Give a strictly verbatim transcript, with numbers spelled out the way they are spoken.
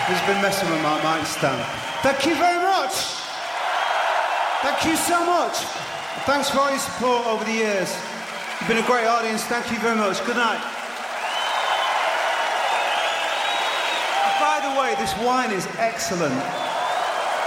who's been messing with my mic stand. Thank you very much. Thank you so much. Thanks for all your support over the years. You've been a great audience. Thank you very much. Good night. And by the way, this wine is excellent.